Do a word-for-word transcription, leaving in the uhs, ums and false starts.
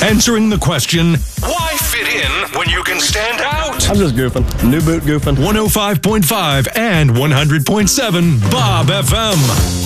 Answering the question, why fit in when you can stand out? I'm just goofing. New boot goofing. one oh five point five and one hundred point seven Bob F M.